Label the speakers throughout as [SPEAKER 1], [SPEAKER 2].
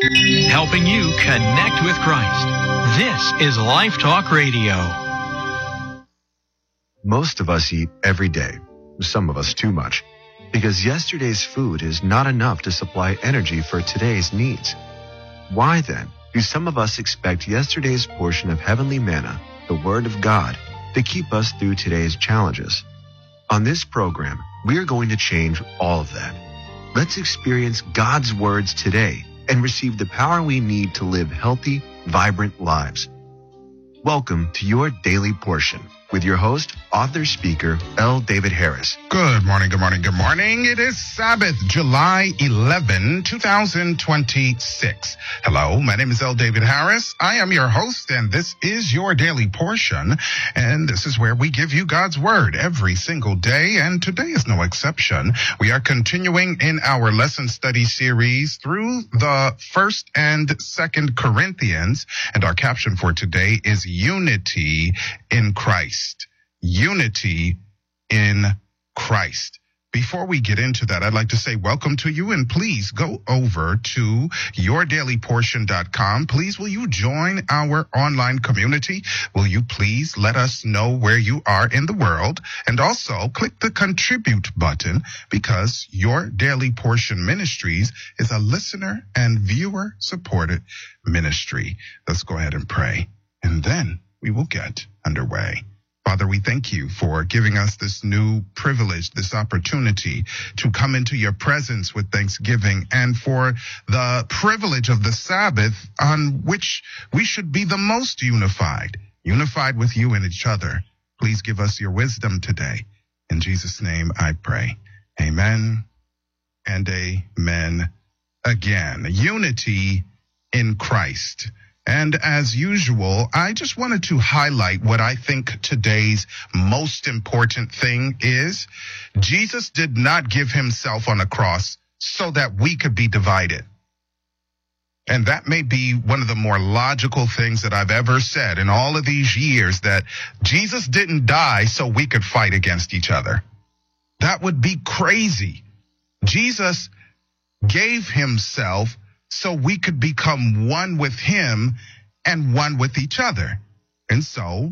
[SPEAKER 1] helping you connect with Christ. This is Life Talk Radio.
[SPEAKER 2] Most of us eat every day, some of us too much, because yesterday's food is not enough to supply energy for today's needs. Why then do some of us expect yesterday's portion of heavenly manna, the Word of God, to keep us through today's challenges? On this program, we are going to change all of that. Let's experience God's words today and receive the power we need to live healthy, vibrant lives. Welcome to your daily portion with your host, author, speaker, L. David Harris.
[SPEAKER 3] Good morning, good morning, good morning. It is Sabbath, July 11, 2026. Hello, my name is L. David Harris. I am your host, and this is your daily portion. And this is where we give you God's word every single day, and today is no exception. We are continuing in our lesson study series through the 1st and 2nd Corinthians, and our caption for today is Unity in Christ. Unity in Christ. Before we get into that, I'd like to say welcome to you, and please go over to yourdailyportion.com. Please, will you join our online community? Will you please let us know where you are in the world? And also click the contribute button, because Your Daily Portion Ministries is a listener and viewer supported ministry. Let's go ahead and pray, and then we will get underway. Father, we thank you for giving us this new privilege, this opportunity to come into your presence with thanksgiving, and for the privilege of the Sabbath on which we should be the most unified with you and each other. Please give us your wisdom today. In Jesus' name I pray. Amen and amen again. Unity in Christ. And as usual, I just wanted to highlight what I think today's most important thing is. Jesus did not give himself on a cross so that we could be divided. And that may be one of the more logical things that I've ever said in all of these years, that Jesus didn't die so we could fight against each other. That would be crazy. Jesus gave himself so we could become one with him and one with each other. And so,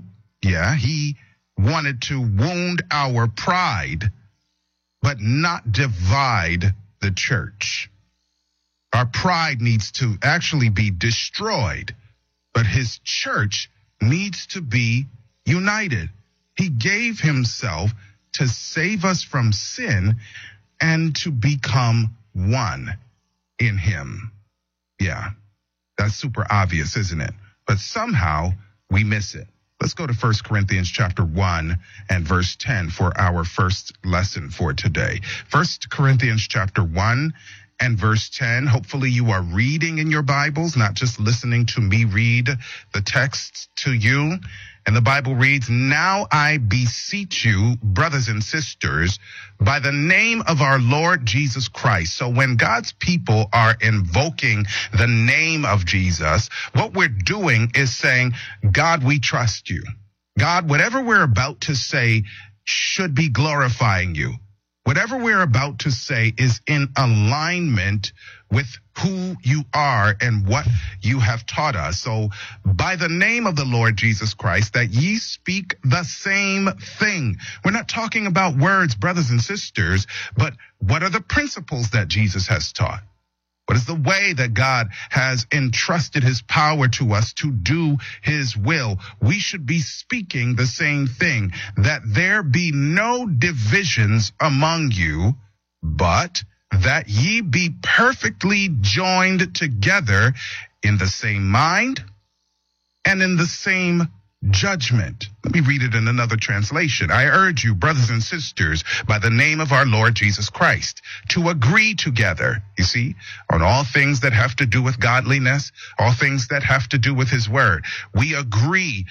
[SPEAKER 3] he wanted to wound our pride, but not divide the church. Our pride needs to actually be destroyed, but his church needs to be united. He gave himself to save us from sin and to become one in him. Yeah, that's super obvious, isn't it? But somehow we miss it. Let's go to 1 Corinthians chapter 1 and verse 10 for our first lesson for today. 1 Corinthians chapter 1 and verse 10. Hopefully you are reading in your Bibles, not just listening to me read the text to you. And the Bible reads, "Now I beseech you, brothers and sisters, by the name of our Lord Jesus Christ." So when God's people are invoking the name of Jesus, what we're doing is saying, God, we trust you. God, whatever we're about to say should be glorifying you. Whatever we're about to say is in alignment with who you are and what you have taught us. So by the name of the Lord Jesus Christ, that ye speak the same thing. We're not talking about words, brothers and sisters, but what are the principles that Jesus has taught? What is the way that God has entrusted his power to us to do his will? We should be speaking the same thing, that there be no divisions among you, but that ye be perfectly joined together in the same mind and in the same judgment. Let me read it in another translation. I urge you, brothers and sisters, by the name of our Lord Jesus Christ, to agree together, you see, on all things that have to do with godliness, all things that have to do with his word. We agree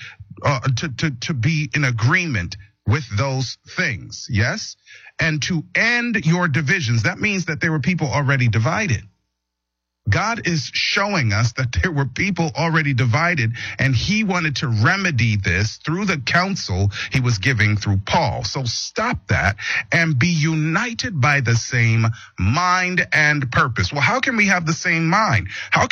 [SPEAKER 3] to be in agreement with those things, yes? And to end your divisions. That means that there were people already divided. God is showing us that there were people already divided, and he wanted to remedy this through the counsel he was giving through Paul. So stop that and be united by the same mind and purpose. Well, how can we have the same mind? How